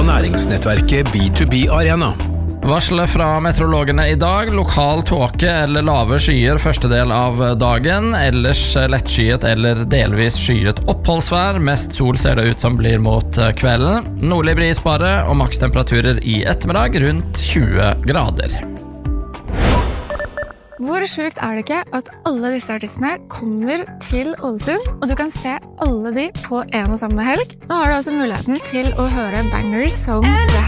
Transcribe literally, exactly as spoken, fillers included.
næringsnettverket B to B Arena. Varslet fra meteorologene i dag, lokal tåke eller lave skyer første del av dagen, ellers lettskyet eller delvis skyet oppholdsvær, mest sol ser det ut som blir mot kvelden, nordlig bris bare og makstemperaturer i ettermiddag rundt tjue grader. Hvor sjukt er det ikke at alle disse artistene kommer til Ålesund, og du kan se alle de på en og samme helg? Nå har du også muligheten til å høre bangers som det her.